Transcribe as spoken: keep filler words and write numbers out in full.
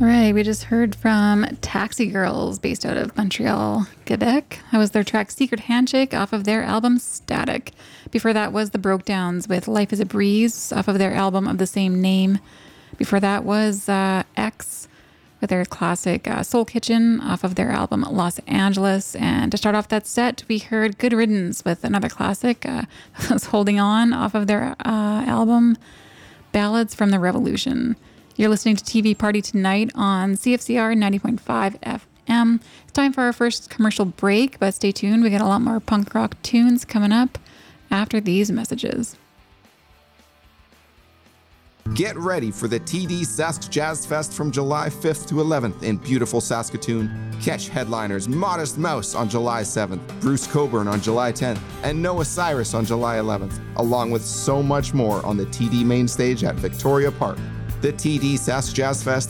All right, we just heard from Taxi Girls, based out of Montreal, Quebec. That was their track Secret Handshake off of their album Static. Before that was the Brokedowns with Life is a Breeze off of their album of the same name. Before that was uh, X with their classic uh, Soul Kitchen off of their album Los Angeles. And to start off that set, we heard Good Riddance with another classic, uh, was Holding On off of their uh, album Ballads from the Revolution. You're listening to T V Party Tonight on C F C R ninety point five F M. It's time for our first commercial break, but stay tuned. We got a lot more punk rock tunes coming up after these messages. Get ready for the T D Sask Jazz Fest from July fifth to eleventh in beautiful Saskatoon. Catch headliners Modest Mouse on July seventh, Bruce Coburn on July tenth, and Noah Cyrus on July eleventh, along with so much more on the T D main stage at Victoria Park. The T D Sask Jazz Fest